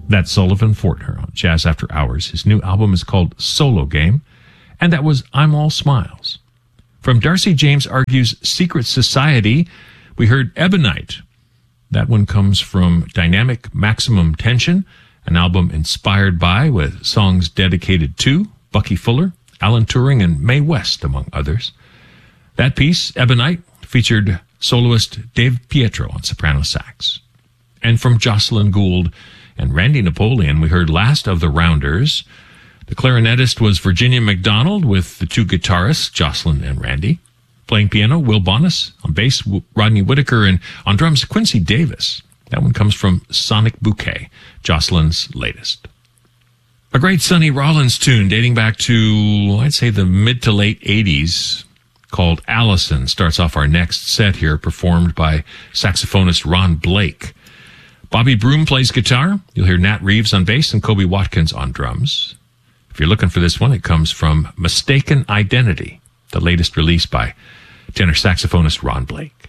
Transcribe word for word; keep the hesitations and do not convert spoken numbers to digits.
That's Sullivan Fortner on Jazz After Hours. His new album is called Solo Game, and that was I'm All Smiles. From Darcy James Argues Secret Society, we heard Ebonite. That one comes from Dynamic Maximum Tension, an album inspired by, with songs dedicated to Bucky Fuller, Alan Turing, and Mae West, among others. That piece, Ebonite, featured soloist Dave Pietro on soprano sax. And from Jocelyn Gould and Randy Napoleon, we heard Last of the Rounders. The clarinetist was Virginia McDonald, with the two guitarists, Jocelyn and Randy. Playing piano, Will Bonas. On bass, Rodney Whitaker. And on drums, Quincy Davis. That one comes from Sonic Bouquet, Jocelyn's latest. A great Sonny Rollins tune dating back to, I'd say, the mid to late eighties, called Allison, starts off our next set here, performed by saxophonist Ron Blake. Bobby Broom plays guitar. You'll hear Nat Reeves on bass and Kobe Watkins on drums. If you're looking for this one, it comes from Mistaken Identity, the latest release by tenor saxophonist Ron Blake.